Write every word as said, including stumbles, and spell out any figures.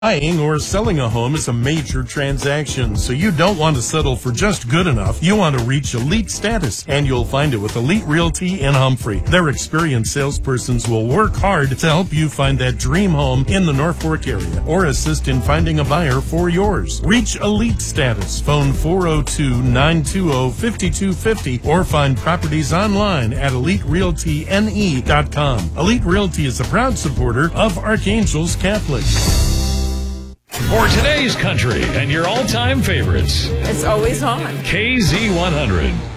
Buying or selling a home is a major transaction, so you don't want to settle for just good enough. You want to reach elite status, and you'll find it with Elite Realty in Humphrey. Their experienced salespersons will work hard to help you find that dream home in the North Fork area or assist in finding a buyer for yours. Reach elite status. Phone four oh two, nine two oh, five two five oh or find properties online at elite realty n e dot com. Elite Realty is a proud supporter of Archangels Catholic. For today's country and your all-time favorites, it's always on K Z one hundred.